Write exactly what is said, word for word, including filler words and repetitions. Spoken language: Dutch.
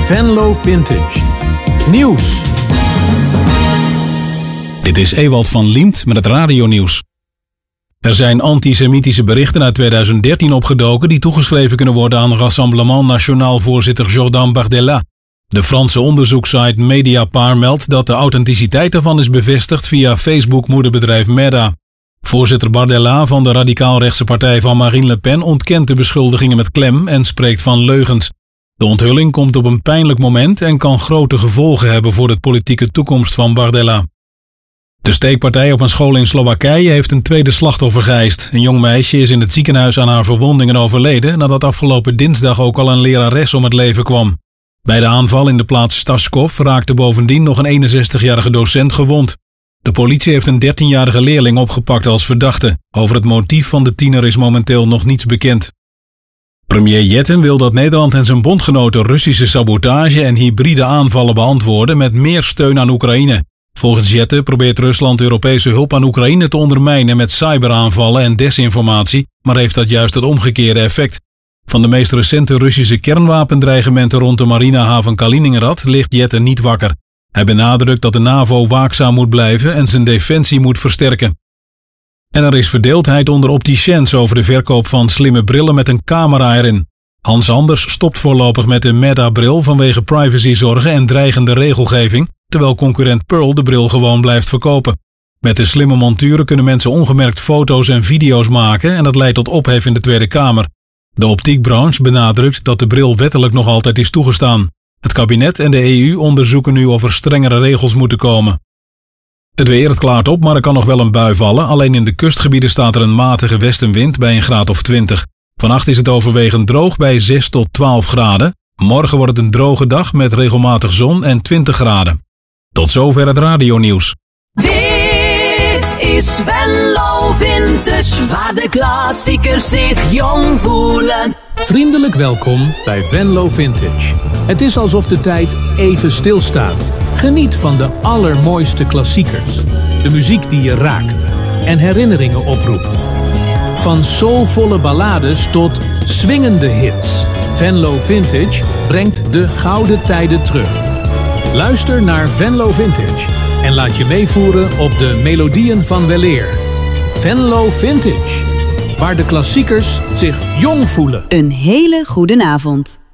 Venlo Vintage. Nieuws. Dit is Ewald van Liemt met het radionieuws. Er zijn antisemitische berichten uit tweeduizend dertien opgedoken die toegeschreven kunnen worden aan Rassemblement National voorzitter Jordan Bardella. De Franse onderzoekssite Mediapart meldt dat de authenticiteit daarvan is bevestigd via Facebook-moederbedrijf Meta. Voorzitter Bardella van de radicaal-rechtse partij van Marine Le Pen ontkent de beschuldigingen met klem en spreekt van leugens. De onthulling komt op een pijnlijk moment en kan grote gevolgen hebben voor de politieke toekomst van Bardella. De steekpartij op een school in Slowakije heeft een tweede slachtoffer geëist. Een jong meisje is in het ziekenhuis aan haar verwondingen overleden nadat afgelopen dinsdag ook al een lerares om het leven kwam. Bij de aanval in de plaats Staškov raakte bovendien nog een eenenzestigjarige docent gewond. De politie heeft een dertienjarige leerling opgepakt als verdachte. Over het motief van de tiener is momenteel nog niets bekend. Premier Jetten wil dat Nederland en zijn bondgenoten Russische sabotage en hybride aanvallen beantwoorden met meer steun aan Oekraïne. Volgens Jetten probeert Rusland Europese hulp aan Oekraïne te ondermijnen met cyberaanvallen en desinformatie, maar heeft dat juist het omgekeerde effect. Van de meest recente Russische kernwapendreigementen rond de marinehaven Kaliningrad ligt Jetten niet wakker. Hij benadrukt dat de NAVO waakzaam moet blijven en zijn defensie moet versterken. En er is verdeeldheid onder opticiens over de verkoop van slimme brillen met een camera erin. Hans Anders stopt voorlopig met de Meta-bril vanwege privacyzorgen en dreigende regelgeving, terwijl concurrent Pearl de bril gewoon blijft verkopen. Met de slimme monturen kunnen mensen ongemerkt foto's en video's maken en dat leidt tot ophef in de Tweede Kamer. De optiekbranche benadrukt dat de bril wettelijk nog altijd is toegestaan. Het kabinet en de E U onderzoeken nu of er strengere regels moeten komen. Het weer, het klaart op, maar er kan nog wel een bui vallen. Alleen in de kustgebieden staat er een matige westenwind bij een graad of twintig. Vannacht is het overwegend droog bij zes tot twaalf graden. Morgen wordt het een droge dag met regelmatig zon en twintig graden. Tot zover het radionieuws. Dit is Venlo Vintage, waar de klassiekers zich jong voelen. Vriendelijk welkom bij Venlo Vintage. Het is alsof de tijd even stilstaat. Geniet van de allermooiste klassiekers. De muziek die je raakt en herinneringen oproept. Van soulvolle ballades tot swingende hits. Venlo Vintage brengt de gouden tijden terug. Luister naar Venlo Vintage en laat je meevoeren op de melodieën van weleer. Venlo Vintage, waar de klassiekers zich jong voelen. Een hele goede avond.